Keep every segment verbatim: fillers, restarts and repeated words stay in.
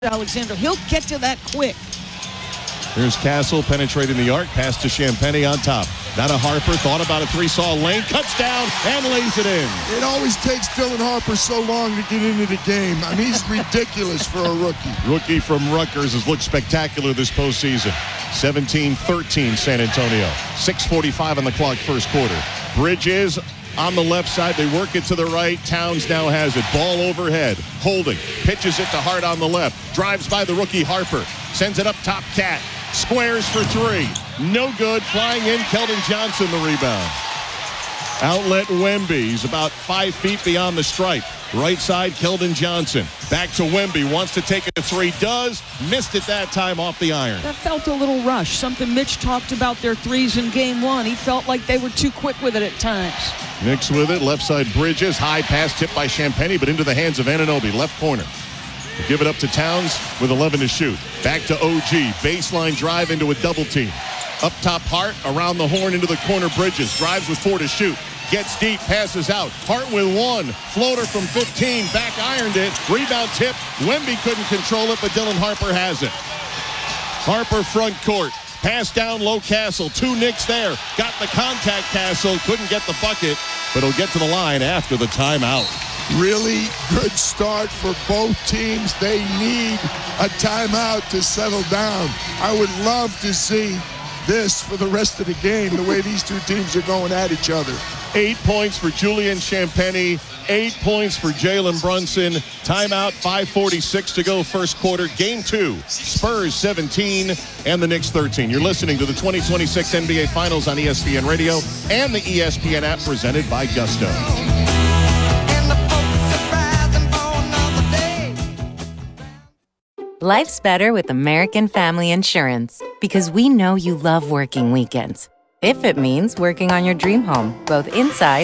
Alexander. He'll get to that quick. Here's Castle penetrating the arc. Pass to Champagnie on top. Now to Harper. Thought about a three-saw lane. Cuts down and lays it in. It always takes Dylan Harper so long to get into the game. I mean, he's ridiculous for a rookie. Rookie from Rutgers has looked spectacular this postseason. seventeen thirteen San Antonio. six forty-five on the clock first quarter. Bridges on the left side. They work it to the right. Towns now has it. Ball overhead. Holding. Pitches it to Hart on the left. Drives by the rookie Harper. Sends it up top. Cat. Squares for three. No good. Flying in. Keldon Johnson the rebound. Outlet Wemby. He's about five feet beyond the stripe. Right side, Keldon Johnson. Back to Wemby. Wants to take a three. Does. Missed it that time off the iron. That felt a little rush. Something Mitch talked about their threes in game one. He felt like they were too quick with it at times. Knicks with it. Left side Bridges. High pass tipped by Champagnie, but into the hands of Anunoby. Left corner. Give it up to Towns with eleven to shoot. Back to O G. Baseline drive into a double team. Up top Hart. Around the horn into the corner Bridges. Drives with four to shoot. Gets deep, passes out. Hart with one. Floater from fifteen. Back ironed it. Rebound tip. Wemby couldn't control it, but Dylan Harper has it. Harper front court. Pass down low Castle. Two Knicks there. Got the contact Castle. Couldn't get the bucket, but he'll get to the line after the timeout. Really good start for both teams. They need a timeout to settle down. I would love to see this for the rest of the game, the way these two teams are going at each other. Eight points for Julian Champagnie. Eight points for Jalen Brunson. Timeout, five forty-six to go first quarter. Game two, Spurs seventeen and the Knicks thirteen. You're listening to the twenty twenty-six N B A Finals on E S P N Radio and the E S P N app presented by Gusto. Life's better with American Family Insurance because we know you love working weekends. If it means working on your dream home, both inside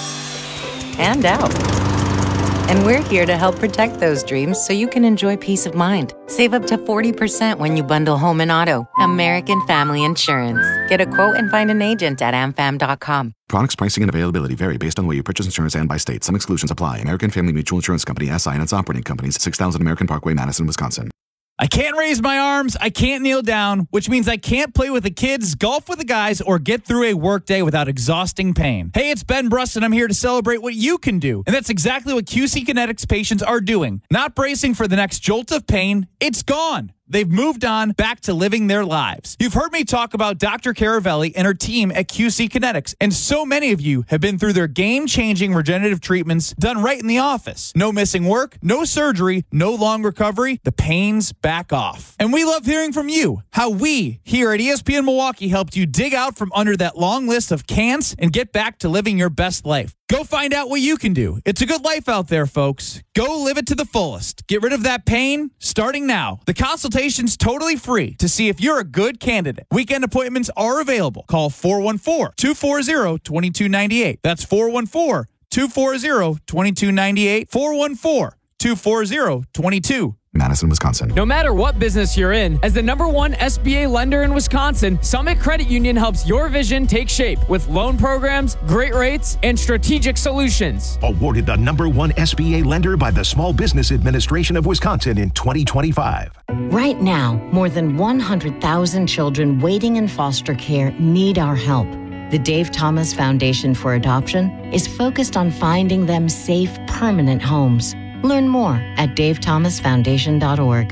and out. And we're here to help protect those dreams so you can enjoy peace of mind. Save up to forty percent when you bundle home and auto. American Family Insurance. Get a quote and find an agent at am fam dot com. Products, pricing, and availability vary based on where you purchase insurance and by state. Some exclusions apply. American Family Mutual Insurance Company, S I and its operating companies, six thousand American Parkway, Madison, Wisconsin. I can't raise my arms, I can't kneel down, which means I can't play with the kids, golf with the guys, or get through a workday without exhausting pain. Hey, it's Ben Brust, and I'm here to celebrate what you can do. And that's exactly what Q C Kinetics patients are doing. Not bracing for the next jolt of pain, it's gone. They've moved on back to living their lives. You've heard me talk about Doctor Caravelli and her team at Q C Kinetics, and so many of you have been through their game-changing regenerative treatments done right in the office. No missing work, no surgery, no long recovery. The pain's back off. And we love hearing from you, how we here at E S P N Milwaukee helped you dig out from under that long list of can'ts and get back to living your best life. Go find out what you can do. It's a good life out there, folks. Go live it to the fullest. Get rid of that pain starting now. The consultation's totally free to see if you're a good candidate. Weekend appointments are available. Call four one four, two four zero, two two nine eight. That's four one four, two four zero, two two nine eight. four one four, two four zero, two two. Madison, Wisconsin. No matter what business you're in, as the number one S B A lender in Wisconsin, Summit Credit Union helps your vision take shape with loan programs, great rates, and strategic solutions. Awarded the number one S B A lender by the Small Business Administration of Wisconsin in twenty twenty-five. Right now, more than one hundred thousand children waiting in foster care need our help. The Dave Thomas Foundation for Adoption is focused on finding them safe, permanent homes. Learn more at dave thomas foundation dot org.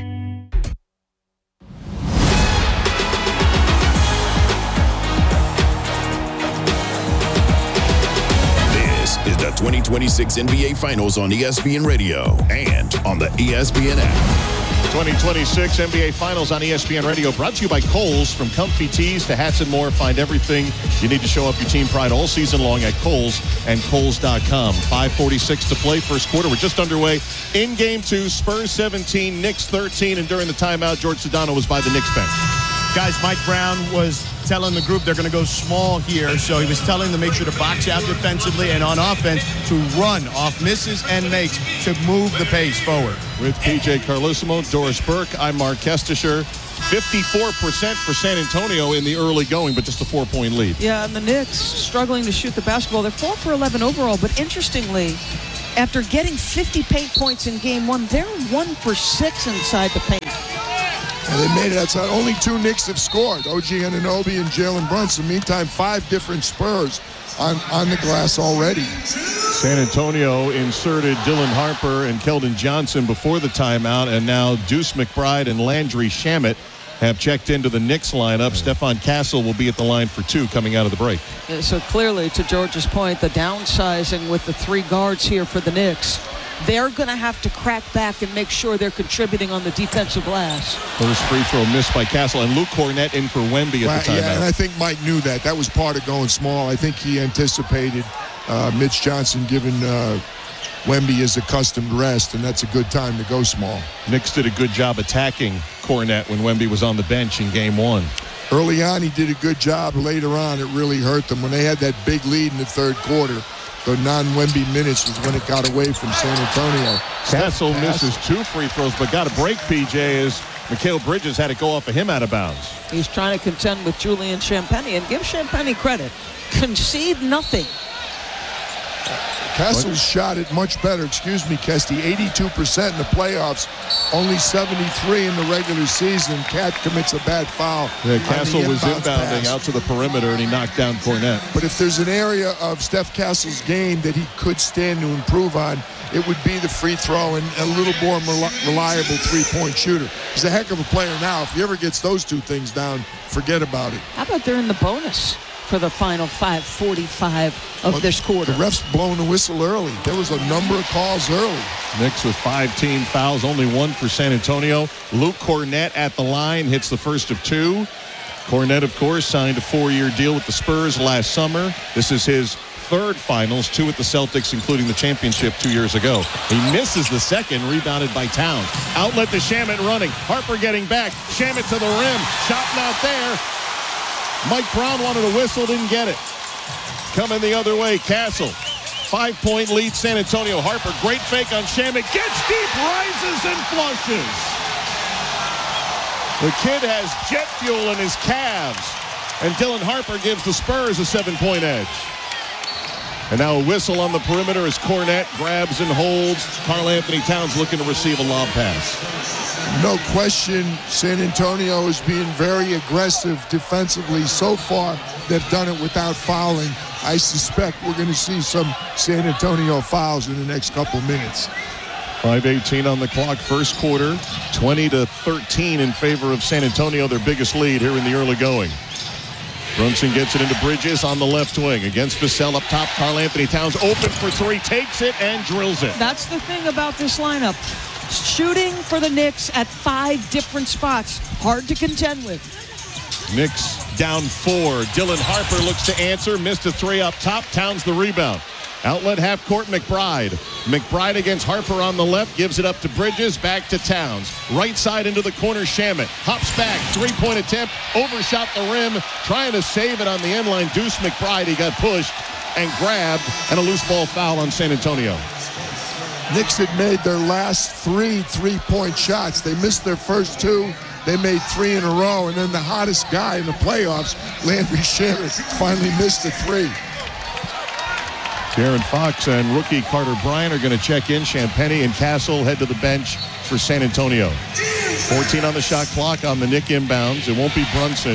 This is the twenty twenty-six N B A Finals on E S P N Radio and on the E S P N app. twenty twenty-six N B A Finals on E S P N Radio, brought to you by Kohl's. From comfy tees to hats and more, find everything you need to show off your team pride all season long at Kohl's and Kohl's dot com. five forty-six to play, first quarter. We're just underway in game two. Spurs seventeen, Knicks thirteen, and during the timeout, George Sedano was by the Knicks bench. Guys, Mike Brown was telling the group they're going to go small here, so he was telling them to make sure to box out defensively and on offense to run off misses and makes to move the pace forward. With P J Carlesimo, Doris Burke, I'm Mark Kestisher. fifty-four percent for San Antonio in the early going, but just a four-point lead. Yeah, and the Knicks struggling to shoot the basketball. They're four for eleven overall, but interestingly, after getting fifty paint points in game one, they're one for six inside the paint. And they made it outside. Only two Knicks have scored, O G Anunoby and Jalen Brunson. Meantime, five different Spurs on, on the glass already. San Antonio inserted Dylan Harper and Keldon Johnson before the timeout, and now Deuce McBride and Landry Shamet have checked into the Knicks lineup. Stephon Castle will be at the line for two coming out of the break. So clearly, to George's point, the downsizing with the three guards here for the Knicks, they're going to have to crack back and make sure they're contributing on the defensive glass. First free throw missed by Castle, and Luke Cornett in for Wemby at Well, the timeout. yeah, and I think Mike knew that. That was part of going small. I think he anticipated uh, Mitch Johnson giving uh, Wemby his accustomed rest, and that's a good time to go small. Knicks did a good job attacking Cornett when Wemby was on the bench in game one. Early on, he did a good job. Later on, it really hurt them. When they had that big lead in the third quarter, the non-Wemby minutes was when it got away from San Antonio. Castle misses two free throws, but got a break, P J, as Mikal Bridges had it go off of him out of bounds. He's trying to contend with Julian Champagnie, and give Champagnie credit. Concede nothing. Castle shot it much better. Excuse me, Kesty. eighty-two percent in the playoffs, only seventy-three in the regular season. Cat commits a bad foul. Yeah, Castle was inbounds inbounding pass. out to the perimeter, and he knocked down Cornett. But if there's an area of Steph Castle's game that he could stand to improve on, it would be the free throw and a little more reliable three-point shooter. He's a heck of a player now. If he ever gets those two things down, forget about it. How about they're in the bonus for the final five forty-five of Well, this quarter? The refs blowing the whistle early. There was a number of calls early. Knicks with five team fouls, only one for San Antonio. Luke Cornett at the line, hits the first of two. Cornett, of course, signed a four-year deal with the Spurs last summer. This is his third finals, two with the Celtics, including the championship two years ago. He misses the second, rebounded by Towns. Outlet to Shamet running. Harper getting back. Shamet to the rim. Shot not there. Mike Brown wanted a whistle, didn't get it. Coming the other way, Castle. Five-point lead, San Antonio. Harper, great fake on Shamet. Gets deep, rises and flushes. The kid has jet fuel in his calves. And Dylan Harper gives the Spurs a seven-point edge. And now a whistle on the perimeter as Cornett grabs and holds. Karl Anthony Towns looking to receive a lob pass. No question, San Antonio is being very aggressive defensively. So far, they've done it without fouling. I suspect we're going to see some San Antonio fouls in the next couple minutes. five eighteen on the clock, first quarter. twenty to thirteen in favor of San Antonio, their biggest lead here in the early going. Brunson gets it into Bridges on the left wing. Against Vassell up top, Karl Anthony Towns open for three, takes it and drills it. That's the thing about this lineup. Shooting for the Knicks at five different spots. Hard to contend with. Knicks down four. Dylan Harper looks to answer. Missed a three up top. Towns the rebound. Outlet half court, McBride. McBride against Harper on the left. Gives it up to Bridges. Back to Towns. Right side into the corner, Shamet. Hops back. Three-point attempt. Overshot the rim. Trying to save it on the end line. Deuce McBride. He got pushed and grabbed. And a loose ball foul on San Antonio. Knicks had made their last three three-point shots. They missed their first two. They made three in a row. And then the hottest guy in the playoffs, Landry Shamet, finally missed a three. De'Aaron Fox and rookie Carter Bryant are going to check in. Champagnie and Castle head to the bench for San Antonio. fourteen on the shot clock on the Knick inbounds. It won't be Brunson.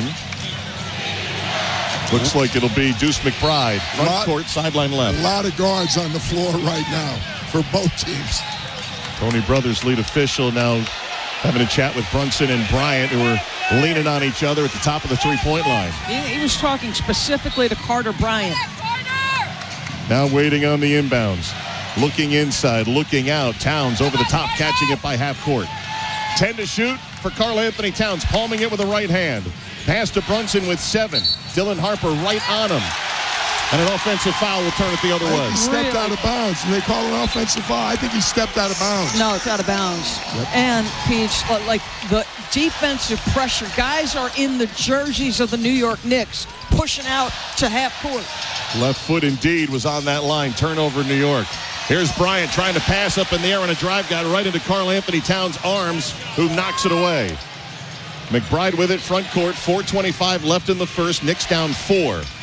Looks like it'll be Deuce McBride. Front lot, court, sideline left. A lot of guards on the floor right now for both teams. Tony Brothers, lead official, now having a chat with Brunson and Bryant, who are leaning on each other at the top of the three-point line. He, he was talking specifically to Carter Bryant. Now waiting on the inbounds. Looking inside, looking out. Towns over the top, catching it by half court. ten to shoot for Karl Anthony Towns, palming it with the right hand. Pass to Brunson with seven. Dylan Harper right on him. And an offensive foul will turn it the other way. He stepped out of bounds. And they call it an offensive foul. I think he stepped out of bounds. No, it's out of bounds. Yep. And, Peach, like the defensive pressure, guys are in the jerseys of the New York Knicks, pushing out to half court. Left foot indeed was on that line. Turnover, New York. Here's Bryant trying to pass up in the air on a drive. Got right into Karl Anthony Towns' arms, who knocks it away. McBride with it, front court. four twenty-five left in the first. Knicks down four.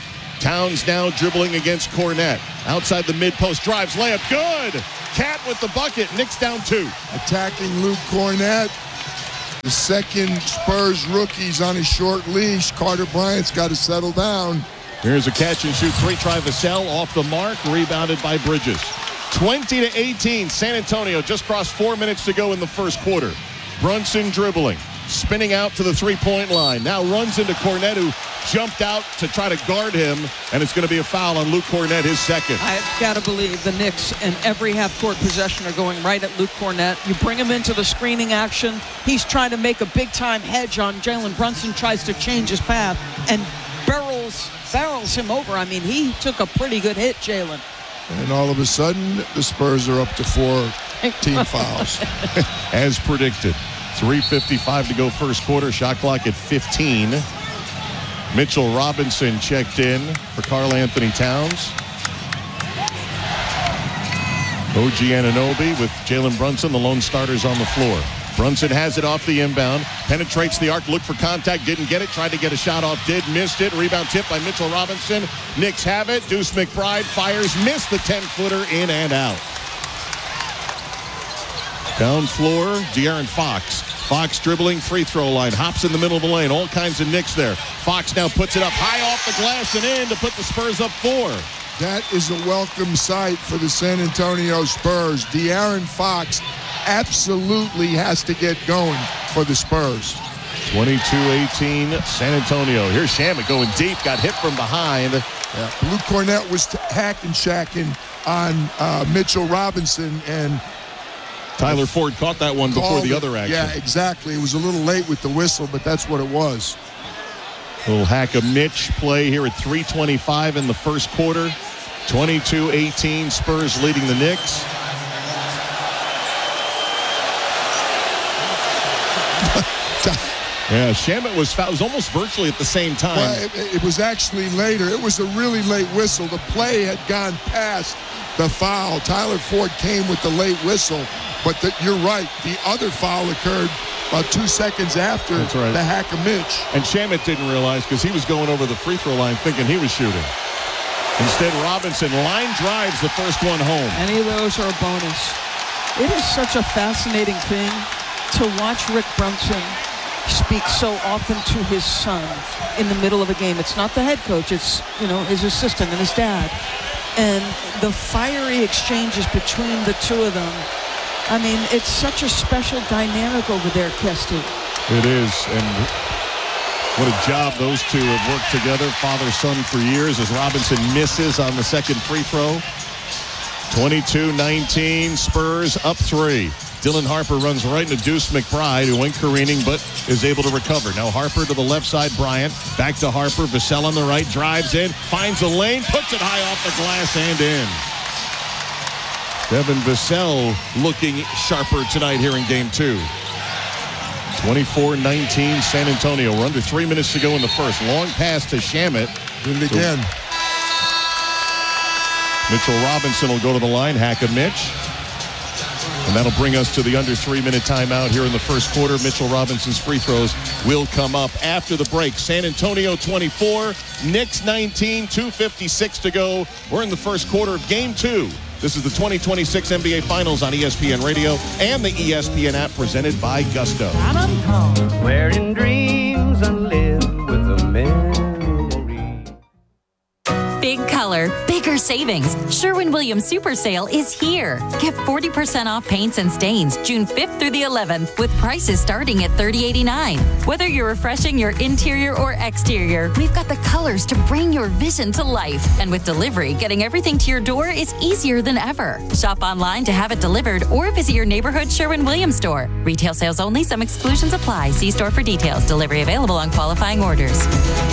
Towns now dribbling against Cornette. Outside the mid-post, drives, layup, good! Cat with the bucket, Knicks down two. Attacking Luke Cornette. The second Spurs rookie's on his short leash. Carter Bryant's got to settle down. Here's a catch and shoot three. Try Vassell off the mark, rebounded by Bridges. twenty to eighteen, San Antonio just crossed four minutes to go in the first quarter. Brunson dribbling, spinning out to the three-point line. Now runs into Cornette, who jumped out to try to guard him, and it's going to be a foul on Luke Cornette, his second. I've got to believe the Knicks in every half-court possession are going right at Luke Cornette. You bring him into the screening action. He's trying to make a big-time hedge on Jalen Brunson, tries to change his path, and barrels, barrels him over. I mean, he took a pretty good hit, Jalen. And all of a sudden, the Spurs are up to four team fouls. As predicted. three fifty-five to go first quarter. Shot clock at fifteen. Mitchell Robinson checked in for Karl Anthony Towns. O G Anunoby with Jalen Brunson, the lone starters on the floor. Brunson has it off the inbound, penetrates the arc, looked for contact, didn't get it, tried to get a shot off, did, missed it. Rebound tip by Mitchell Robinson. Knicks have it. Deuce McBride fires, missed the ten-footer, in and out. Down floor, De'Aaron Fox. Fox dribbling, free throw line, hops in the middle of the lane, all kinds of Knicks there. Fox now puts it up high off the glass and in to put the Spurs up four. That is a welcome sight for the San Antonio Spurs. De'Aaron Fox absolutely has to get going for the Spurs. twenty-two eighteen, San Antonio. Here's Shamet going deep, got hit from behind. Yeah. Luke Cornette was t- hacking shacking on uh, Mitchell Robinson, and Tyler Ford caught that one before the other action. Yeah, exactly. It was a little late with the whistle, but that's what it was. Little hack of Mitch play here at three twenty-five in the first quarter. twenty-two eighteen, Spurs leading the Knicks. Yeah, Shamet was fouled. It was almost virtually at the same time. Well, it, it was actually later. It was a really late whistle. The play had gone past the foul. Tyler Ford came with the late whistle, but the, you're right. The other foul occurred about two seconds after That's right. the hack of Mitch. And Shamet didn't realize because he was going over the free throw line thinking he was shooting. Instead, Robinson line drives the first one home. Any of those are a bonus. It is such a fascinating thing to watch Rick Brunson speak so often to his son in the middle of a game. It's not the head coach, it's, you know, his assistant and his dad. And the fiery exchanges between the two of them. I mean, it's such a special dynamic over there, Kesty. It is, and what a job those two have worked together, father-son, for years, as Robinson misses on the second free throw. twenty-two nineteen, Spurs up three. Dylan Harper runs right into Deuce McBride, who went careening but is able to recover. Now Harper to the left side, Bryant. Back to Harper. Vassell on the right, drives in, finds a lane, puts it high off the glass and in. Devin Vassell looking sharper tonight here in game two. twenty-four nineteen, San Antonio. We're under three minutes to go in the first. Long pass to Shamet. Did it again. Mitchell Robinson will go to the line, hack a Mitch. And that'll bring us to the under three-minute timeout here in the first quarter. Mitchell Robinson's free throws will come up after the break. San Antonio twenty-four, Knicks nineteen, two fifty-six to go. We're in the first quarter of game two. This is the twenty twenty-six N B A Finals on E S P N Radio and the E S P N app presented by Gusto. Wearing dreams and live with a memory. Big color, bigger savings. Sherwin-Williams Super Sale is here. Get forty percent off paints and stains June fifth through the eleventh with prices starting at thirty eighty-nine. Whether you're refreshing your interior or exterior, we've got the colors to bring your vision to life. And with delivery, getting everything to your door is easier than ever. Shop online to have it delivered or visit your neighborhood Sherwin-Williams store. Retail sales only. Some exclusions apply. See store for details. Delivery available on qualifying orders.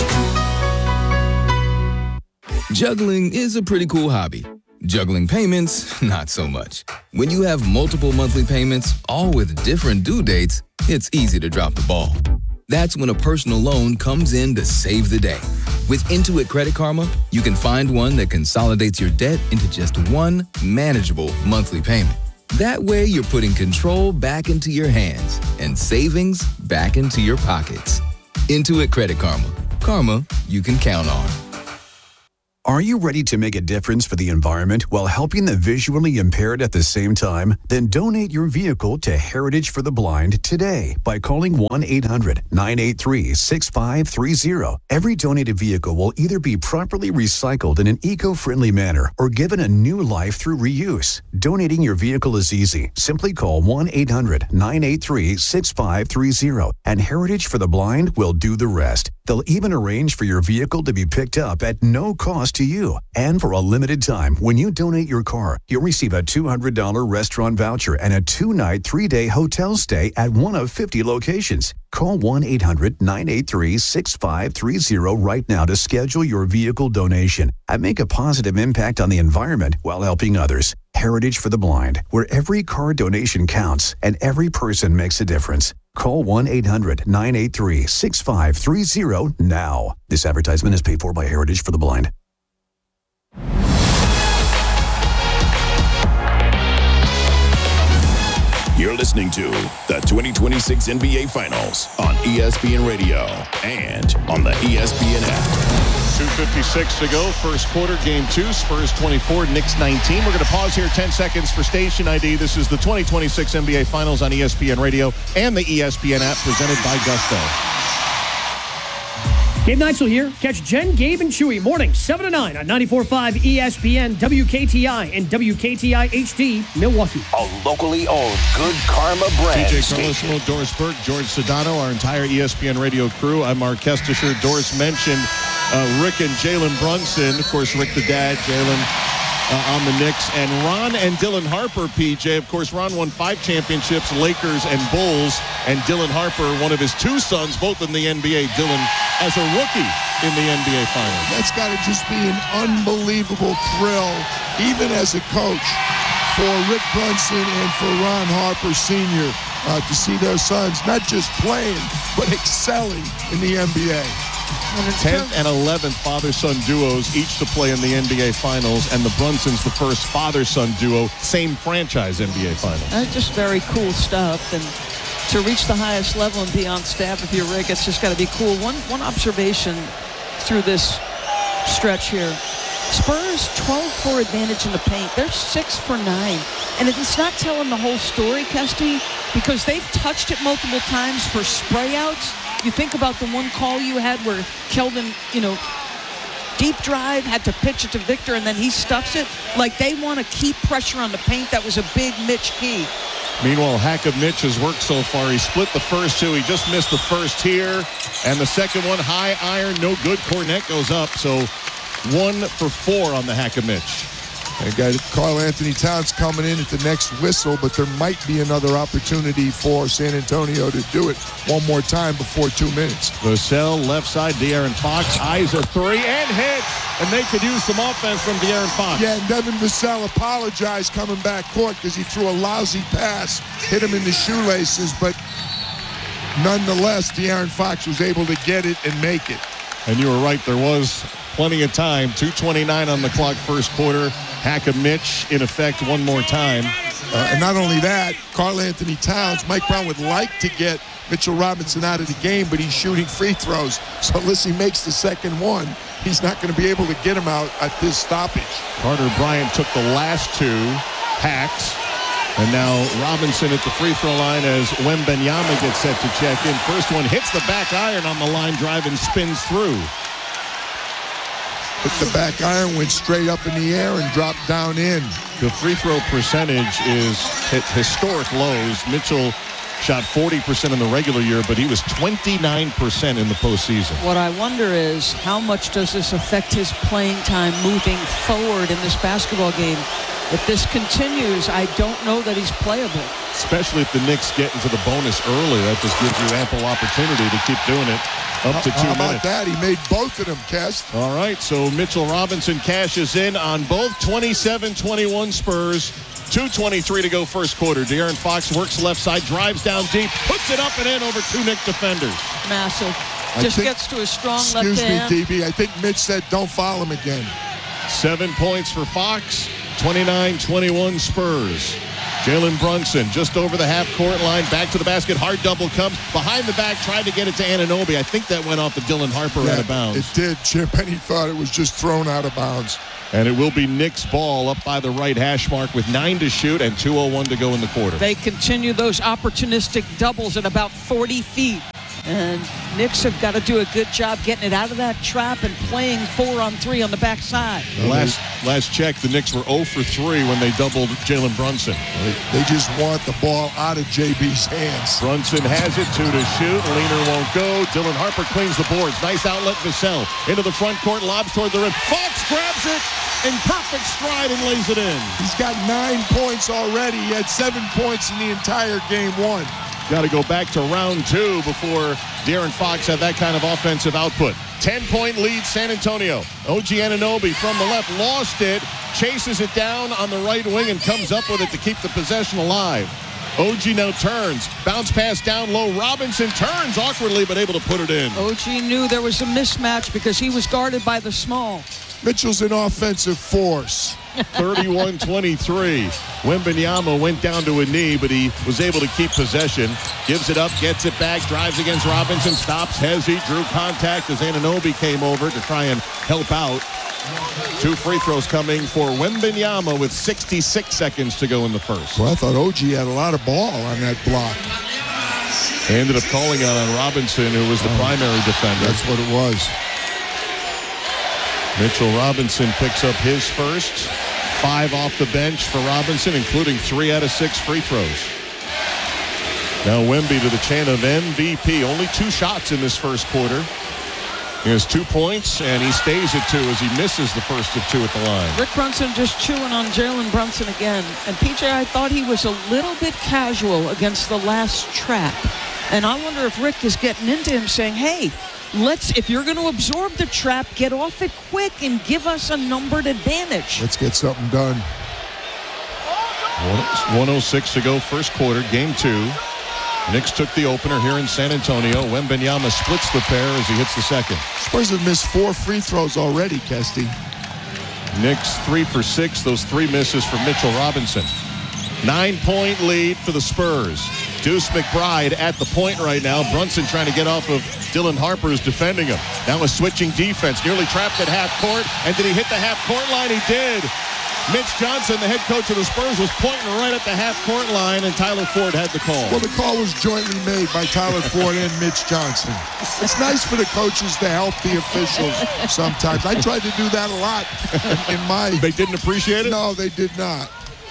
Juggling is a pretty cool hobby. Juggling payments, not so much. When you have multiple monthly payments, all with different due dates, it's easy to drop the ball. That's when a personal loan comes in to save the day. With Intuit Credit Karma, you can find one that consolidates your debt into just one manageable monthly payment. That way, you're putting control back into your hands and savings back into your pockets. Intuit Credit Karma. Karma you can count on. Are you ready to make a difference for the environment while helping the visually impaired at the same time? Then donate your vehicle to Heritage for the Blind today by calling one eight hundred nine eight three six five three zero. Every donated vehicle will either be properly recycled in an eco-friendly manner or given a new life through reuse. Donating your vehicle is easy. Simply call one eight hundred nine eight three six five three zero and Heritage for the Blind will do the rest. They'll even arrange for your vehicle to be picked up at no cost to you. And for a limited time, when you donate your car, you'll receive a two hundred dollars restaurant voucher and a two-night, three-day hotel stay at one of fifty locations. Call one eight hundred nine eight three six five three zero right now to schedule your vehicle donation and make a positive impact on the environment while helping others. Heritage for the Blind, where every car donation counts and every person makes a difference. Call one eight hundred nine eight three six five three zero now. This advertisement is paid for by Heritage for the Blind. You're listening to the twenty twenty-six N B A Finals on E S P N Radio and on the E S P N app. two fifty-six to go, first quarter, game two, Spurs twenty-four, Knicks nineteen. We're going to pause here ten seconds for station I D. This is the twenty twenty-six N B A Finals on E S P N Radio and the E S P N app, presented by Gusto. Gabe Neitzel here. Catch Jen, Gabe, and Chewy morning seven to nine on ninety-four point five E S P N, W K T I, and W K T I H D, Milwaukee. A locally owned Good Karma brand. D J Carlosimo, Doris Burke, George Sedano, our entire E S P N Radio crew. I'm Mark Kestisher. Doris mentioned uh, Rick and Jalen Brunson. Of course, Rick the dad, Jalen uh, on the Knicks. And Ron and Dylan Harper, P J. Of course, Ron won five championships, Lakers and Bulls. And Dylan Harper, one of his two sons, both in the N B A. Dylan as a rookie in the N B A Finals. That's got to just be an unbelievable thrill, even as a coach, for Rick Brunson and for Ron Harper Senior uh, to see their sons not just playing, but excelling in the N B A. tenth and eleventh father-son duos, each to play in the N B A Finals, and the Brunsons, the first father-son duo, same franchise N B A Finals. Uh, just very cool stuff, and to reach the highest level and be on staff with your Rick, it's just got to be cool. One one observation through this stretch here. Spurs twelve four advantage in the paint. They're six for nine. And it's not telling the whole story, Kesty, because they've touched it multiple times for spray outs. You think about the one call you had where Keldon, you know, deep drive, had to pitch it to Victor, and then he stuffs it. Like, they want to keep pressure on the paint. That was a big Mitch key. Meanwhile, Hackett Mitch has worked so far. He split the first two. He just missed the first here. And the second one, high iron, no good. Cornette goes up. So one for four on the Hackett Mitch. They got Karl Anthony Towns coming in at the next whistle, but there might be another opportunity for San Antonio to do it one more time before two minutes. Vassell, left side, De'Aaron Fox, eyes a three, and hits. And they could use some offense from De'Aaron Fox. Yeah, and Devin Vassell apologized coming back court because he threw a lousy pass, hit him in the shoelaces, but nonetheless, De'Aaron Fox was able to get it and make it. And you were right, there was plenty of time. two twenty-nine on the clock, first quarter. Hackett Mitch, in effect, one more time. Uh, and not only that, Karl Anthony Towns, Mike Brown would like to get Mitchell Robinson out of the game, but he's shooting free throws. So unless he makes the second one, he's not going to be able to get him out at this stoppage. Carter Bryant took the last two hacks. And now Robinson at the free throw line as Wembanyama gets set to check in. First one hits the back iron on the line drive and spins through. But the back iron went straight up in the air and dropped down in. The free throw percentage is at historic lows. Mitchell shot forty percent in the regular year, but he was twenty-nine percent in the postseason. What I wonder is how much does this affect his playing time moving forward in this basketball game? If this continues, I don't know that he's playable. Especially if the Knicks get into the bonus early. That just gives you ample opportunity to keep doing it up to two How about minutes. that? He made both of them, Kest. All right, so Mitchell Robinson cashes in on both twenty-seven twenty-one Spurs. two twenty-three to go first quarter. De'Aaron Fox works left side, drives down deep, puts it up and in over two Knicks defenders. Massive. I Just think- gets to a strong left Excuse me, hand. D B. I think Mitch said don't foul him again. Seven points for Fox, twenty-nine twenty-one Spurs. Jalen Brunson just over the half-court line, back to the basket. Hard double comes behind the back, tried to get it to Anunoby. I think that went off of Dylan Harper yeah, out of bounds. It did. Champagnie thought it was just thrown out of bounds. And it will be Knicks ball up by the right hash mark with nine to shoot and two oh one to go in the quarter. They continue those opportunistic doubles at about forty feet. And Knicks have got to do a good job getting it out of that trap and playing four on three on the backside. Last last check, the Knicks were oh for three when they doubled Jalen Brunson. They just want the ball out of J B's hands. Brunson has it, two to shoot. Leaner won't go. Dylan Harper cleans the boards. Nice outlet, Vassell. Into the front court, lobs toward the rim. Fox grabs it in perfect stride and lays it in. He's got nine points already. He had seven points in the entire game one. Got to go back to round two before De'Aaron Fox had that kind of offensive output. ten-point lead, San Antonio. O G Anunoby from the left lost it, chases it down on the right wing and comes up with it to keep the possession alive. O G now turns, bounce pass down low. Robinson turns awkwardly but able to put it in. O G knew there was a mismatch because he was guarded by the small. Mitchell's an offensive force. thirty-one twenty-three. Wembanyama went down to a knee, but he was able to keep possession. Gives it up, gets it back, drives against Robinson, stops Hezzy, drew contact as Anunoby came over to try and help out. Two free throws coming for Wembanyama with sixty-six seconds to go in the first. Well, I thought O G had a lot of ball on that block. They ended up calling it on Robinson, who was the oh, primary defender. That's what it was. Mitchell Robinson picks up his first. Five off the bench for Robinson, including three out of six free throws. Now Wemby to the chant of M V P. Only two shots in this first quarter. He has two points, and he stays at two as he misses the first of two at the line. Rick Brunson just chewing on Jalen Brunson again. And P J, I thought he was a little bit casual against the last trap. And I wonder if Rick is getting into him saying, hey, let's, if you're going to absorb the trap, get off it quick and give us a numbered advantage. Let's get something done. one oh six to go, first quarter, game two. Knicks took the opener here in San Antonio. Wembanyama splits the pair as he hits the second. Spurs have missed four free throws already, Kesty. Knicks three for six. Those three misses for Mitchell Robinson. Nine-point lead for the Spurs. Deuce McBride at the point right now. Brunson trying to get off of Dylan Harper, who's defending him. Now a switching defense. Nearly trapped at half court. And did he hit the half court line? He did. Mitch Johnson, the head coach of the Spurs, was pointing right at the half-court line, and Tyler Ford had the call. Well, the call was jointly made by Tyler Ford and Mitch Johnson. It's nice for the coaches to help the officials sometimes. I tried to do that a lot in, in my... They didn't appreciate it? No, they did not.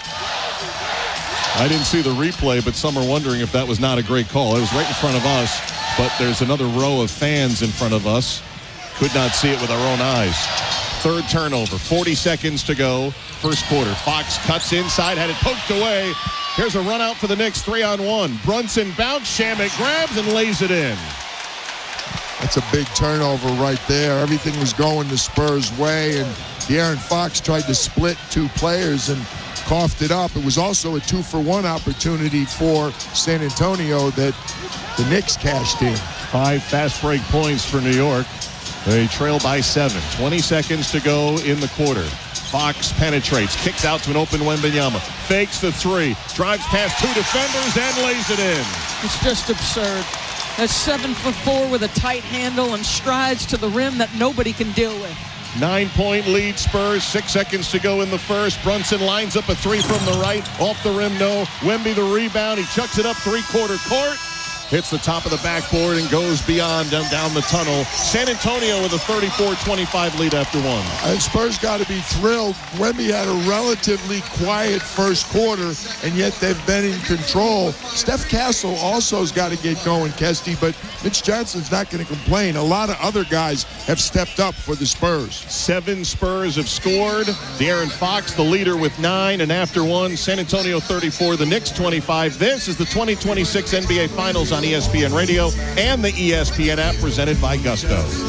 I didn't see the replay, but some are wondering if that was not a great call. It was right in front of us, but there's another row of fans in front of us. Could not see it with our own eyes. Third turnover, forty seconds to go. First quarter. Fox cuts inside, had it poked away. Here's a run out for the Knicks, three on one. Brunson bounce, Shamet grabs and lays it in. That's a big turnover right there. Everything was going the Spurs' way, and De'Aaron Fox tried to split two players and coughed it up. It was also a two-for-one opportunity for San Antonio that the Knicks cashed in. Five fast break points for New York. They trail by seven. twenty seconds to go in the quarter. Fox penetrates, kicks out to an open Wembanyama, fakes the three, drives past two defenders and lays it in. It's just absurd. That's seven foot four with a tight handle and strides to the rim that nobody can deal with. Nine-point lead, Spurs. Six seconds to go in the first. Brunson lines up a three from the right. Off the rim, no. Wemby the rebound. He chucks it up three-quarter court. Hits the top of the backboard and goes beyond down, down the tunnel. San Antonio with a thirty-four twenty-five lead after one. And Spurs got to be thrilled. Wemby had a relatively quiet first quarter, and yet they've been in control. Steph Castle also has got to get going, Kesty, but Mitch Johnson's not going to complain. A lot of other guys have stepped up for the Spurs. Seven Spurs have scored. De'Aaron Fox, the leader, with nine, and after one, San Antonio thirty-four, the Knicks twenty-five. This is the twenty twenty-six N B A Finals on E S P N Radio and the E S P N app presented by Gusto.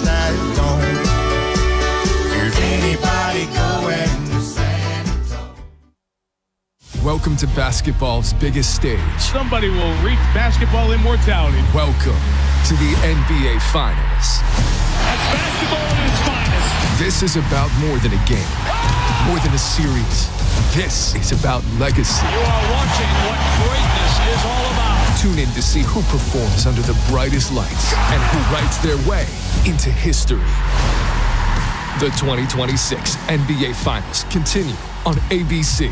Welcome to basketball's biggest stage. Somebody will reach basketball immortality. Welcome to the N B A Finals. That's basketball at its finest. This is about more than a game, more than a series. This is about legacy. You are watching what greatness is all about. Tune in to see who performs under the brightest lights and who writes their way into history. The twenty twenty-six N B A Finals continue on A B C.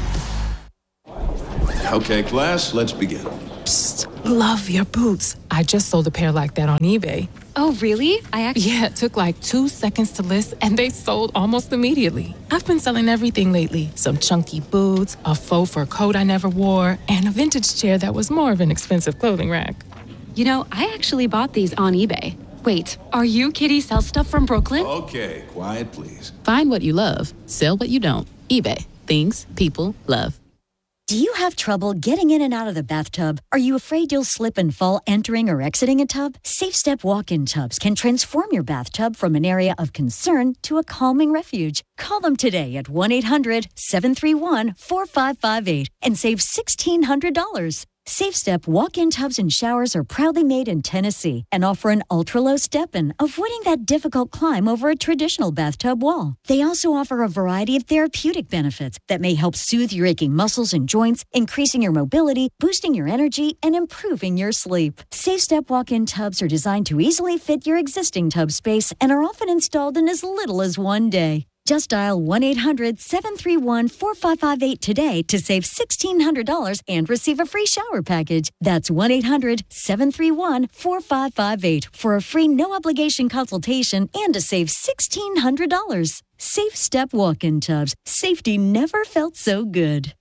Okay, class, let's begin. Psst, love your boots. I just sold a pair like that on eBay. Oh, really? I actually... Yeah, it took like two seconds to list, and they sold almost immediately. I've been selling everything lately. Some chunky boots, a faux fur coat I never wore, and a vintage chair that was more of an expensive clothing rack. You know, I actually bought these on eBay. Wait, are you Kitty Sell Stuff from Brooklyn? Okay, quiet, please. Find what you love. Sell what you don't. eBay. Things people love. Do you have trouble getting in and out of the bathtub? Are you afraid you'll slip and fall entering or exiting a tub? Safe Step walk-in tubs can transform your bathtub from an area of concern to a calming refuge. Call them today at one eight hundred seven three one four five five eight and save sixteen hundred dollars. Safe Step walk-in tubs and showers are proudly made in Tennessee and offer an ultra-low step-in, avoiding that difficult climb over a traditional bathtub wall. They also offer a variety of therapeutic benefits that may help soothe your aching muscles and joints, increasing your mobility, boosting your energy, and improving your sleep. Safe Step walk-in tubs are designed to easily fit your existing tub space and are often installed in as little as one day. Just dial one eight hundred seven three one four five five eight today to save sixteen hundred dollars and receive a free shower package. That's one eight hundred seven three one four five five eight for a free no-obligation consultation and to save sixteen hundred dollars. Safe Step walk-in tubs. Safety never felt so good.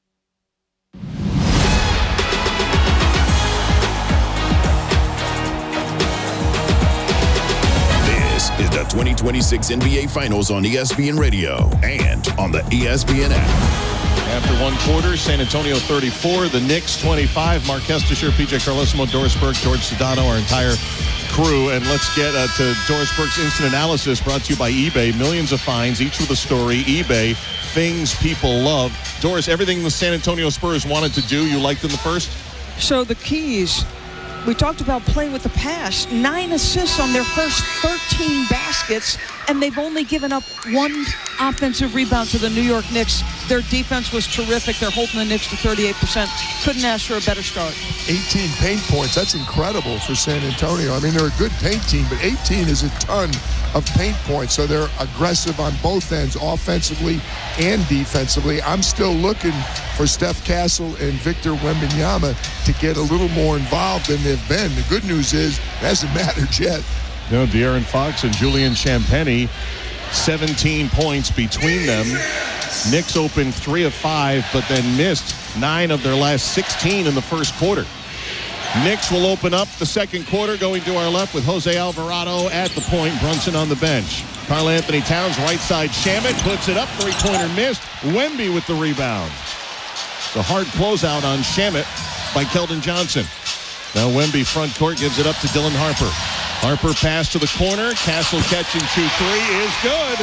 This is the twenty twenty-six N B A Finals on E S P N Radio and on the E S P N app. After one quarter, San Antonio thirty-four, the Knicks twenty-five. Mark Kestisher, P J Carlesimo, Doris Burke, George Sedano, our entire crew. And let's get uh, to Doris Burke's instant analysis brought to you by eBay. Millions of finds, each with a story. eBay, things people love. Doris, everything the San Antonio Spurs wanted to do, you liked in the first? So the keys, we talked about playing with the pass. Nine assists on their first thirteen baskets, and they've only given up one offensive rebound to the New York Knicks. Their defense was terrific. They're holding the Knicks to thirty-eight percent. Couldn't ask for a better start. eighteen paint points. That's incredible for San Antonio. I mean, they're a good paint team, but eighteen is a ton of paint points. So they're aggressive on both ends, offensively and defensively. I'm still looking for Steph Castle and Victor Wembanyama to get a little more involved than they've been. The good news is it hasn't mattered yet. You know, De'Aaron Fox and Julian Champagnie, seventeen points between them. Knicks opened three of five, but then missed nine of their last sixteen in the first quarter. Knicks will open up the second quarter, going to our left with Jose Alvarado at the point, Brunson on the bench. Karl-Anthony Towns, right side, Shamet puts it up, three-pointer missed. Wemby with the rebound. The hard closeout on Shamet by Keldon Johnson. Now Wemby front court gives it up to Dylan Harper. Harper pass to the corner. Castle catch and shoot three is good.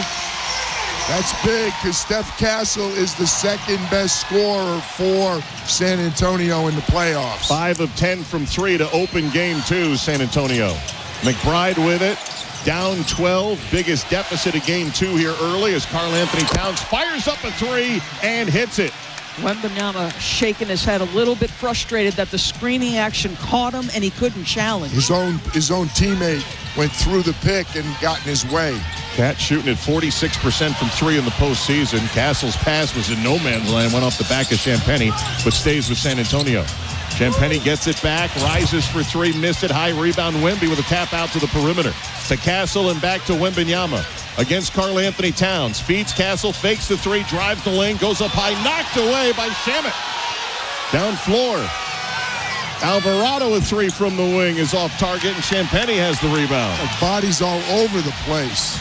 That's big because Steph Castle is the second best scorer for San Antonio in the playoffs. Five of ten from three to open game two, San Antonio. McBride with it. Down twelve. Biggest deficit of game two here early as Karl-Anthony Towns fires up a three and hits it. Wembanyama shaking his head, a little bit frustrated that the screening action caught him and he couldn't challenge. His own his own teammate went through the pick and got in his way. Cat shooting at forty-six percent from three in the postseason. Castle's pass was in no man's land, went off the back of Champagnie, but stays with San Antonio. Champagnie gets it back, rises for three, missed it, high rebound. Wemby with a tap out to the perimeter. To Castle and back to Wembanyama. Against Karl-Anthony Towns. Feeds Castle, fakes the three, drives the lane, goes up high, knocked away by Shamet. Down floor. Alvarado with three from the wing is off target, and Champagnie has the rebound. The bodies all over the place.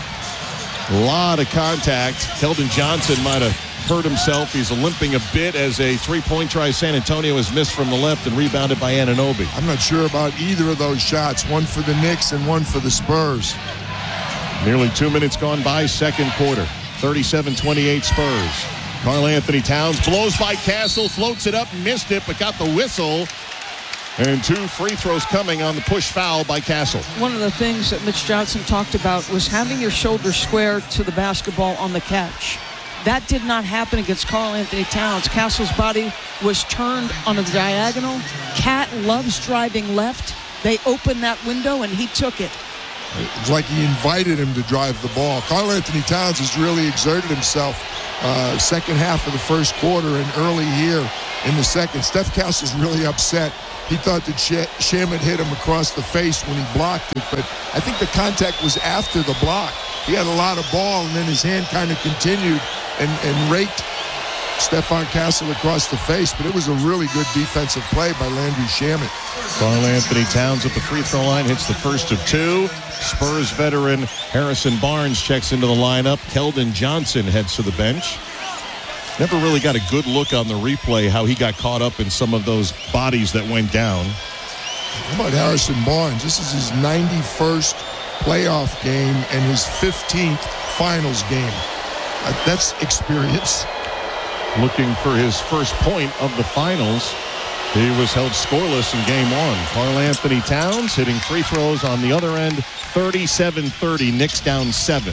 A lot of contact. Keldon Johnson might have hurt himself. He's limping a bit as a three-point try San Antonio is missed from the left and rebounded by Anunoby. I'm not sure about either of those shots, one for the Knicks and one for the Spurs. Nearly two minutes gone by, second quarter. thirty-seven twenty-eight Spurs. Karl-Anthony Towns blows by Castle, floats it up, missed it, but got the whistle. And two free throws coming on the push foul by Castle. One of the things that Mitch Johnson talked about was having your shoulder square to the basketball on the catch. That did not happen against Karl Anthony Towns. Castle's body was turned on a diagonal. Cat loves driving left. They opened that window, and he took it. It's like he invited him to drive the ball. Karl Anthony Towns has really exerted himself uh, second half of the first quarter and early here in the second. Steph Castle's really upset. He thought that Shamet hit him across the face when he blocked it, but I think the contact was after the block. He had a lot of ball, and then his hand kind of continued and, and raked Stephon Castle across the face, but it was a really good defensive play by Landry Shamet. Karl Anthony Towns at the free throw line hits the first of two. Spurs veteran Harrison Barnes checks into the lineup. Keldon Johnson heads to the bench. Never really got a good look on the replay how he got caught up in some of those bodies that went down. How about Harrison Barnes? This is his ninety-first playoff game and his fifteenth finals game. Uh, that's experience. Looking for his first point of the finals. He was held scoreless in game one. Karl Anthony Towns hitting free throws on the other end. thirty-seven thirty. Knicks down seven.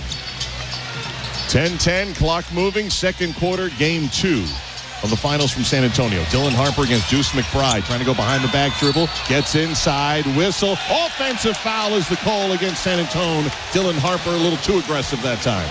ten ten, clock moving. Second quarter, game two of the finals from San Antonio. Dylan Harper against Deuce McBride. Trying to go behind the back dribble. Gets inside. Whistle. Offensive foul is the call against San Antonio. Dylan Harper a little too aggressive that time.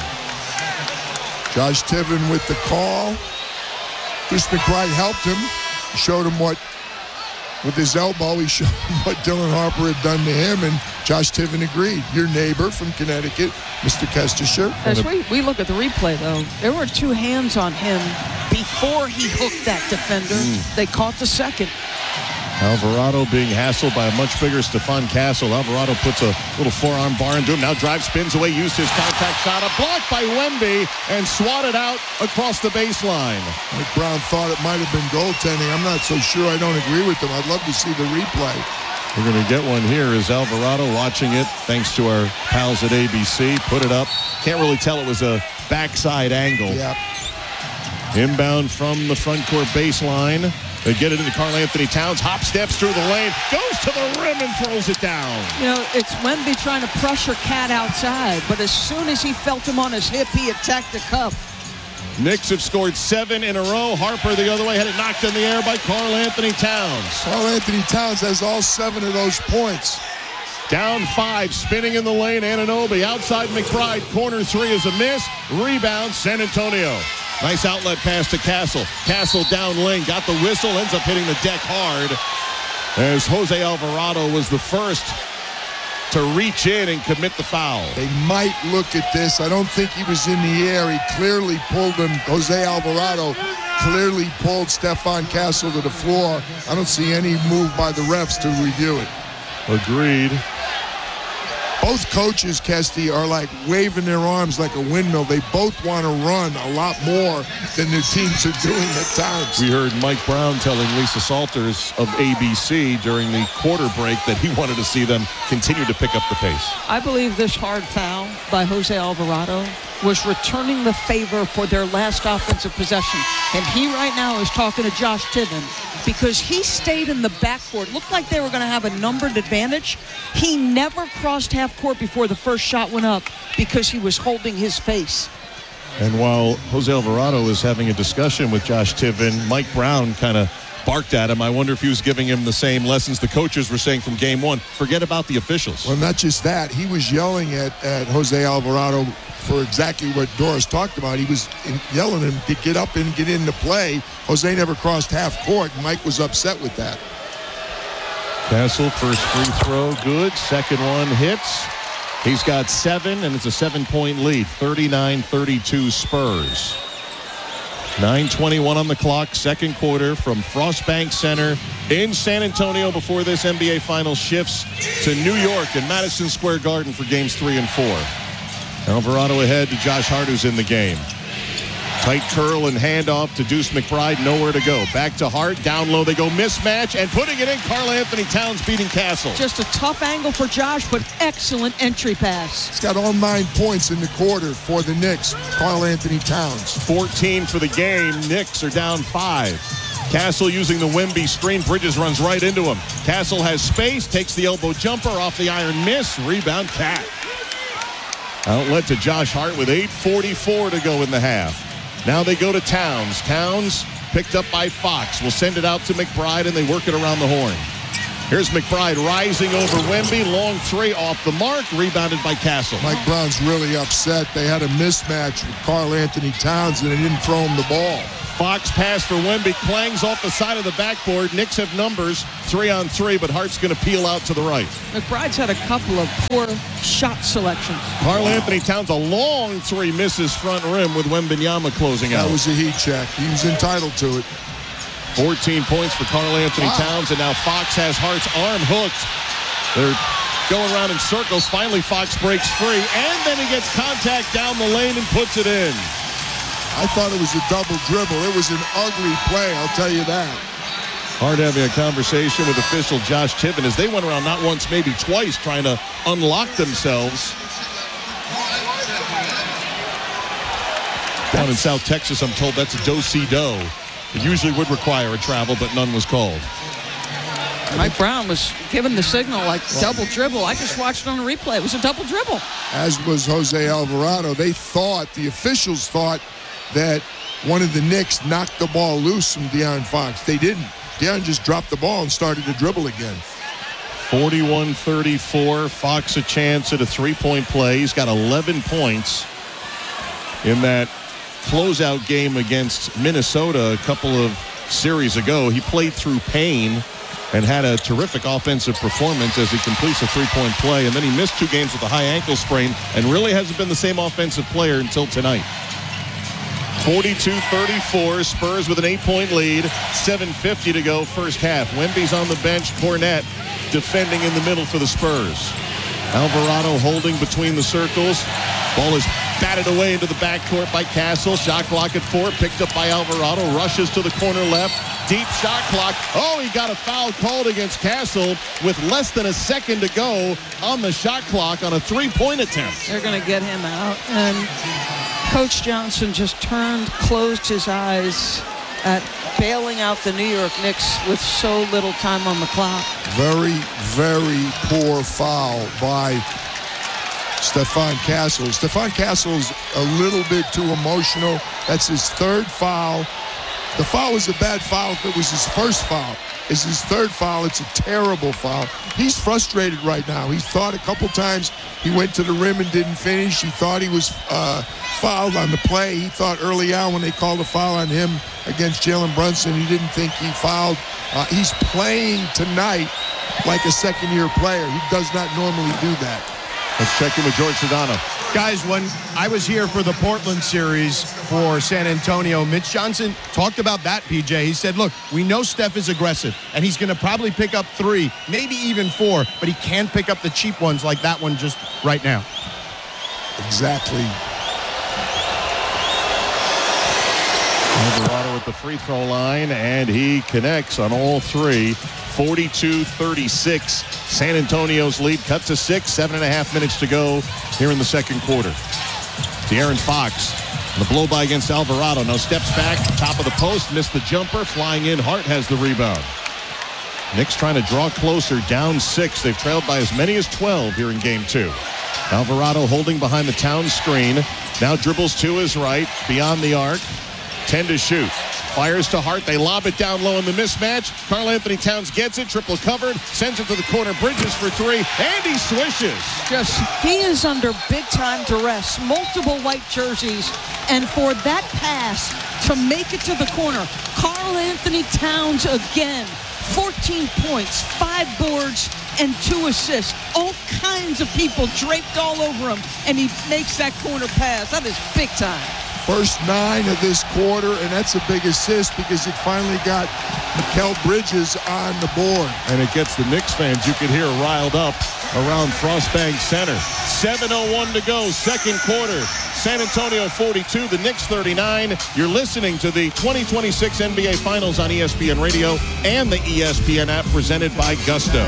Josh Tiven with the call. Deuce McBride helped him. He showed him what, with his elbow, he showed him what Dylan Harper had done to him, and Josh Tiven agreed. Your neighbor from Connecticut, Mister Kestisher. As we, we look at the replay, though, there were two hands on him before he hooked that defender. Mm. They caught the second. Alvarado being hassled by a much bigger Stephon Castle. Alvarado puts a little forearm bar into him. Now drives, spins away, used his contact shot. A block by Wemby and swatted out across the baseline. Mike Brown thought it might have been goaltending. I'm not so sure. I don't agree with him. I'd love to see the replay. We're going to get one here as Alvarado watching it, thanks to our pals at A B C. Put it up. Can't really tell it was a backside angle. Yep. Inbound from the front court baseline. They get it into Karl Anthony Towns. Hop steps through the lane. Goes to the rim and throws it down. You know, it's Wemby trying to pressure Cat outside, but as soon as he felt him on his hip, he attacked the cup. Knicks have scored seven in a row. Harper the other way, had it knocked in the air by Karl Anthony Towns. Karl Anthony Towns has all seven of those points. Down five, spinning in the lane. Anunoby outside McBride. Corner three is a miss. Rebound, San Antonio. Nice outlet pass to Castle. Castle down lane, got the whistle, ends up hitting the deck hard. As Jose Alvarado was the first to reach in and commit the foul. They might look at this. I don't think he was in the air. He clearly pulled him. Jose Alvarado clearly pulled Stephon Castle to the floor. I don't see any move by the refs to review it. Agreed. Both coaches, Kesty, are like waving their arms like a windmill. They both want to run a lot more than their teams are doing at times. We heard Mike Brown telling Lisa Salters of A B C during the quarter break that he wanted to see them continue to pick up the pace. I believe this hard foul by Jose Alvarado was returning the favor for their last offensive possession. And he right now is talking to Josh Tiven because he stayed in the backcourt. Looked like they were going to have a numbered advantage. He never crossed half court before the first shot went up because he was holding his face. And while Jose Alvarado is having a discussion with Josh Tiven, Mike Brown kind of barked at him. I wonder if he was giving him the same lessons the coaches were saying from game one. Forget about the officials. Well, not just that. He was yelling at, at Jose Alvarado for exactly what Doris talked about. He was yelling at him to get up and get into play. Jose never crossed half court. Mike was upset with that. Castle, first free throw, good. Second one hits. He's got seven, and it's a seven-point lead, thirty-nine thirty-two Spurs. nine twenty-one on the clock, second quarter from Frostbank Center in San Antonio before this N B A Finals shifts to New York and Madison Square Garden for games three and four. Alvarado ahead to Josh Hart, who's in the game. Tight curl and handoff to Deuce McBride, nowhere to go. Back to Hart, down low they go, mismatch, and putting it in, Karl Anthony Towns beating Castle. Just a tough angle for Josh, but excellent entry pass. He's got all nine points in the quarter for the Knicks, Karl Anthony Towns. fourteen for the game, Knicks are down five. Castle using the Wemby screen, Bridges runs right into him. Castle has space, takes the elbow jumper off the iron miss, rebound Cat. Outlet to Josh Hart with eight forty-four to go in the half. Now they go to Towns. Towns picked up by Fox. Will send it out to McBride, and they work it around the horn. Here's McBride rising over Wemby. Long three off the mark. Rebounded by Castle. Mike Brown's really upset. They had a mismatch with Karl Anthony Towns, and they didn't throw him the ball. Fox pass for Wemby. Clangs off the side of the backboard. Knicks have numbers. Three on three, but Hart's going to peel out to the right. McBride's had a couple of poor shot selections. Karl Anthony Towns, a long three, misses front rim with Wembanyama closing out. That was a heat check. He was entitled to it. fourteen points for Karl Anthony wow. Towns, and now Fox has Hart's arm hooked. They're going around in circles. Finally, Fox breaks free, and then he gets contact down the lane and puts it in. I thought it was a double dribble. It was an ugly play, I'll tell you that. Hard having a conversation with official Josh Tibbin as they went around not once, maybe twice, trying to unlock themselves. Down in South Texas, I'm told that's a do-si-do. It usually would require a travel, but none was called. Mike Brown was given the signal like well, double dribble. I just watched it on a replay. It was a double dribble. As was Jose Alvarado. They thought, the officials thought, that one of the Knicks knocked the ball loose from De'Aaron Fox. They didn't. De'Aaron just dropped the ball and started to dribble again. forty-one thirty-four. Fox a chance at a three-point play. He's got eleven points in that closeout game against Minnesota a couple of series ago. He played through pain and had a terrific offensive performance as he completes a three-point play. And then he missed two games with a high ankle sprain and really hasn't been the same offensive player until tonight. forty-two thirty-four, Spurs with an eight-point lead, seven fifty to go first half. Wemby's on the bench, Cornette defending in the middle for the Spurs. Alvarado holding between the circles. Ball is batted away into the backcourt by Castle. Shot clock at four, picked up by Alvarado, rushes to the corner left. Deep shot clock. Oh, he got a foul called against Castle with less than a second to go on the shot clock on a three-point attempt. They're going to get him out, and Coach Johnson just turned, closed his eyes at bailing out the New York Knicks with so little time on the clock. Very, very poor foul by Stephon Castle. Stephon Castle's a little bit too emotional. That's his third foul. The foul was a bad foul if it was his first foul. It's his third foul. It's a terrible foul. He's frustrated right now. He thought a couple times he went to the rim and didn't finish. He thought he was uh, fouled on the play. He thought early on when they called a foul on him against Jalen Brunson, he didn't think he fouled. Uh, he's playing tonight like a second-year player. He does not normally do that. Let's check in with George Sedano. Guys, when I was here for the Portland series for San Antonio, Mitch Johnson talked about that, P J. He said, look, we know Steph is aggressive, and he's going to probably pick up three, maybe even four, but he can pick up the cheap ones like that one just right now. Exactly. Alvarado at the free throw line, and he connects on all three. forty-two thirty-six. San Antonio's lead cut to six. Seven and a half minutes to go here in the second quarter. De'Aaron Fox. The blow by against Alvarado. Now steps back. Top of the post. Missed the jumper. Flying in. Hart has the rebound. Knicks trying to draw closer. Down six. They've trailed by as many as twelve here in game two. Alvarado holding behind the Towns screen. Now dribbles to his right. Beyond the arc. ten to shoot. Fires to Hart. They lob it down low in the mismatch. Karl Anthony Towns gets it. Triple covered. Sends it to the corner. Bridges for three. And he swishes. Just, he is under big-time duress. Multiple white jerseys. And for that pass to make it to the corner, Karl Anthony Towns again. fourteen points, five boards, and two assists. All kinds of people draped all over him. And he makes that corner pass. That is big time. First nine of this quarter, and that's a big assist because it finally got Mikal Bridges on the board. And it gets the Knicks fans you could hear riled up around Frostbank Center. seven oh one to go, second quarter. San Antonio forty-two, the Knicks thirty-nine. You're listening to the twenty twenty-six N B A Finals on E S P N Radio and the E S P N app presented by Gusto.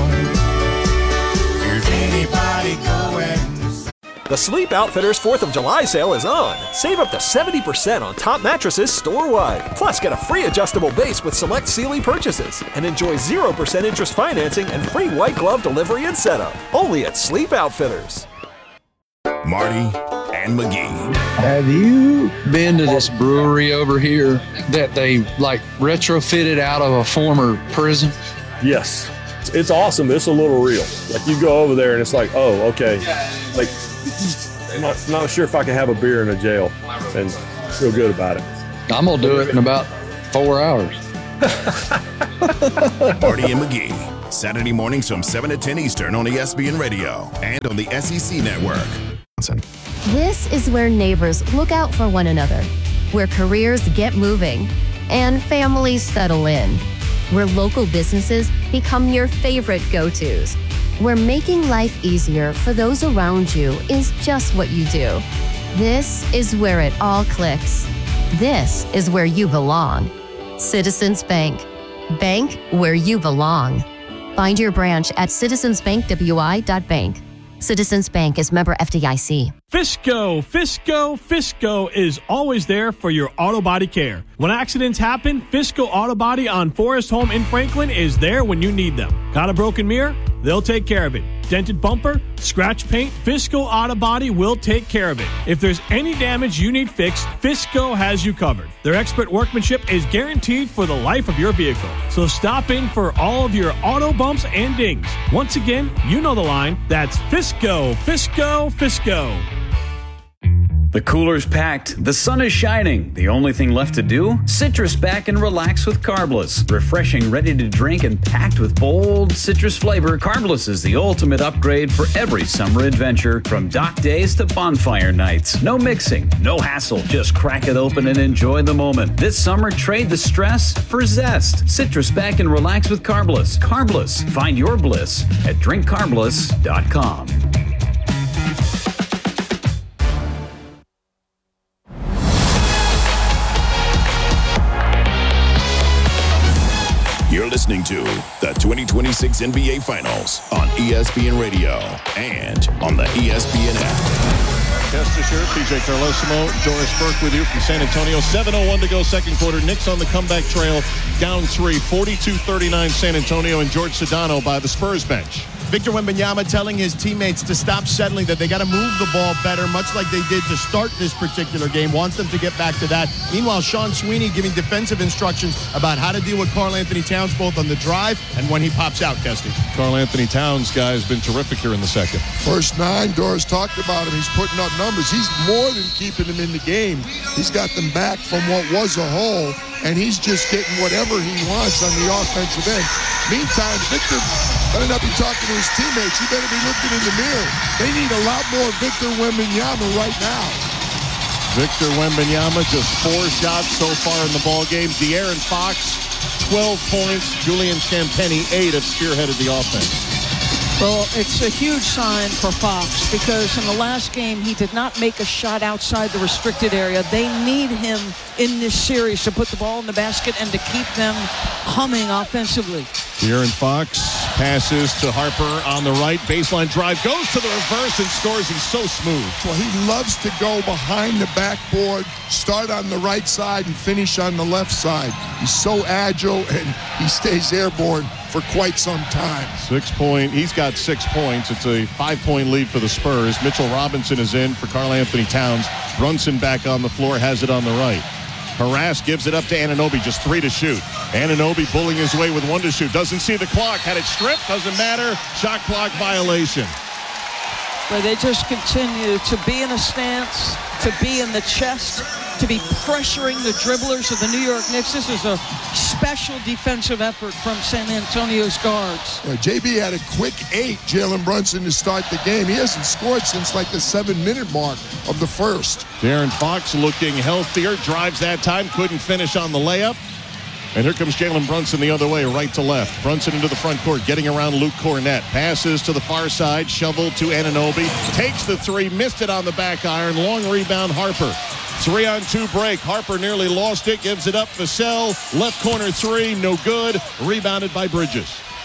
Is anybody going? The Sleep Outfitters fourth of July sale is on. Save up to seventy percent on top mattresses store-wide. Plus, get a free adjustable base with select Sealy purchases. And enjoy zero percent interest financing and free white glove delivery and setup. Only at Sleep Outfitters. Marty and McGee. Have you been to this brewery over here that they like retrofitted out of a former prison? Yes. It's awesome. It's a little real. Like you go over there and it's like, oh, okay. Like I'm not, not sure if I can have a beer in a jail and feel good about it. I'm going to do it in about four hours. Marty and McGee, Saturday mornings from seven to ten Eastern on E S P N Radio and on the S E C Network. This is where neighbors look out for one another, where careers get moving, and families settle in, where local businesses become your favorite go-tos, where making life easier for those around you is just what you do. This is where it all clicks. This is where you belong. Citizens Bank. Bank where you belong. Find your branch at citizens bank w i dot bank. Citizens Bank is member F D I C. Fisco, Fisco, Fisco is always there for your auto body care. When accidents happen, Fisco Auto Body on Forest Home in Franklin is there when you need them. Got a broken mirror? They'll take care of it. Dented bumper? Scratch paint? Fisco Auto Body will take care of it. If there's any damage you need fixed, Fisco has you covered. Their expert workmanship is guaranteed for the life of your vehicle. So stop in for all of your auto bumps and dings. Once again, you know the line. That's Fisco, Fisco, Fisco. The cooler's packed, the sun is shining. The only thing left to do? Citrus back and relax with Carbless. Refreshing, ready to drink, and packed with bold citrus flavor, Carbless is the ultimate upgrade for every summer adventure, from dock days to bonfire nights. No mixing, no hassle, just crack it open and enjoy the moment. This summer, trade the stress for zest. Citrus back and relax with Carbless. Carbless, find your bliss at drink carbless dot com. You're listening to the twenty twenty-six N B A Finals on E S P N Radio and on the E S P N app. Kester Shirt, P J Carlesimo, Doris Burke with you from San Antonio. seven oh one to go second quarter. Knicks on the comeback trail, down three, forty-two thirty-nine San Antonio, and George Sedano by the Spurs bench. Victor Wembanyama telling his teammates to stop settling, that they got to move the ball better, much like they did to start this particular game. Wants them to get back to that. Meanwhile, Sean Sweeney giving defensive instructions about how to deal with Karl Anthony Towns both on the drive and when he pops out, Kesty. Karl Anthony Towns, guy, has been terrific here in the second. First nine, Doris talked about him. He's putting up numbers. He's more than keeping them in the game. He's got them back from what was a hole, and he's just getting whatever he wants on the offensive end. Meantime, Victor better not be talking to his teammates. He better be looking in the mirror. They need a lot more Victor Wembanyama right now. Victor Wembanyama, just four shots so far in the ball game. De'Aaron Fox, twelve points. Julian Champagnie, eight, have spearheaded the offense. Well, it's a huge sign for Fox because in the last game, he did not make a shot outside the restricted area. They need him in this series to put the ball in the basket and to keep them humming offensively. De'Aaron Fox passes to Harper on the right. Baseline drive goes to the reverse and scores. He's so smooth. Well, he loves to go behind the backboard, start on the right side, and finish on the left side. He's so agile, and he stays airborne for quite some time. Six point. He's got six points. It's a five-point lead for the Spurs. Mitchell Robinson is in for Karl Anthony Towns. Brunson back on the floor, has it on the right. Harass gives it up to Anunoby, just three to shoot. Anunoby bullying his way with one to shoot. Doesn't see the clock. Had it stripped. Doesn't matter. Shot clock violation. But they just continue to be in a stance, to be in the chest, to be pressuring the dribblers of the New York Knicks. This is a special defensive effort from San Antonio's guards. Yeah, J B had a quick eight, Jalen Brunson, to start the game. He hasn't scored since like the seven-minute mark of the first. De'Aaron Fox looking healthier, drives that time, couldn't finish on the layup. And here comes Jalen Brunson the other way, right to left. Brunson into the front court, getting around Luke Cornett. Passes to the far side, shovel to Anunoby. Takes the three, missed it on the back iron. Long rebound, Harper. Three on two break. Harper nearly lost it, gives it up. Vassell, left corner three, no good. Rebounded by Bridges.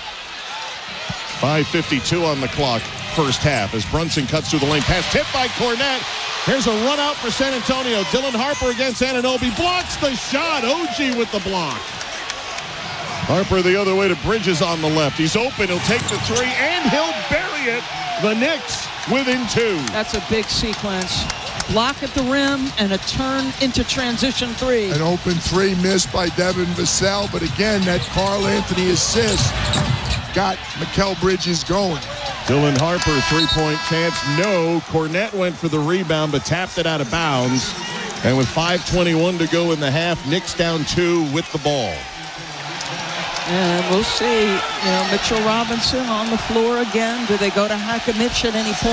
five fifty-two on the clock, first half, as Brunson cuts through the lane. Pass tipped by Cornett. Here's a run out for San Antonio. Dylan Harper against Anunoby. Blocks the shot. O G with the block. Harper the other way to Bridges on the left. He's open. He'll take the three, and he'll bury it. The Knicks within two. That's a big sequence. block at the rim and a turn into transition three. An open three missed by Devin Vassell, but again, that Carl Anthony assist got Mikal Bridges going. Dylan Harper, three-point chance. No. Cornette went for the rebound, but tapped it out of bounds. And with five twenty-one to go in the half, Knicks down two with the ball. And we'll see, you know, Mitchell Robinson on the floor again. Do they go to Hakamich at any point?